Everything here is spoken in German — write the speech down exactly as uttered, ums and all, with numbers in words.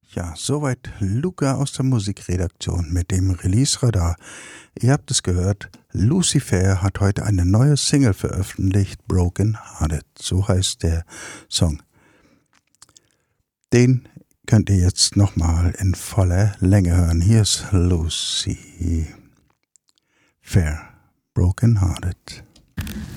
Ja, soweit Luca aus der Musikredaktion mit dem Release-Radar. Ihr habt es gehört, Lucifer hat heute eine neue Single veröffentlicht, Broken Hearted, so heißt der Song. Den könnt ihr jetzt nochmal in voller Länge hören. Hier ist Lucifer, Broken Hearted.